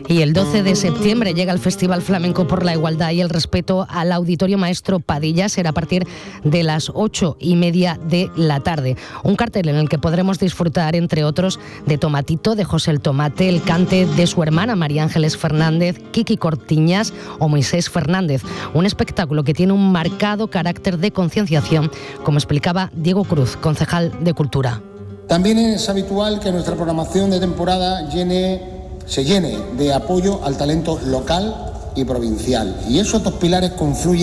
Y el 12 de septiembre llega el Festival Flamenco por la Igualdad y el Respeto al Auditorio Maestro Padilla. Será a partir de las 8:30 de la tarde. Un cartel en el que podremos disfrutar, entre otros, de Tomatito, de José el Tomate, el cante de su hermana María Ángeles Fernández, Kiki Cortiñas o Moisés Fernández. Un espectáculo que tiene un marcado carácter de concienciación, como explicaba Diego Cruz, concejal de Cultura. También es habitual que nuestra programación de temporada se llene de apoyo al talento local y provincial. Y esos dos pilares confluyen